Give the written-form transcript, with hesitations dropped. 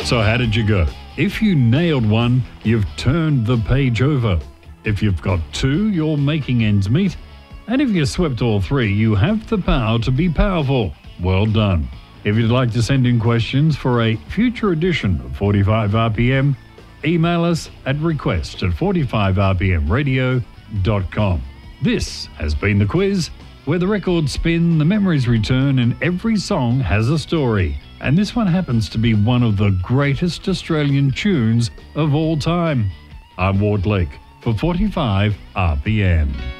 So how did you go? If you nailed one, you've turned the page over. If you've got two, you're making ends meet. And if you swept all three, you have the power to be powerful. Well done. If you'd like to send in questions for a future edition of 45 RPM, email us at request@45rpmradio.com. This has been The Quiz, where the records spin, the memories return, and every song has a story. And this one happens to be one of the greatest Australian tunes of all time. I'm Ward Lake for 45 RPM.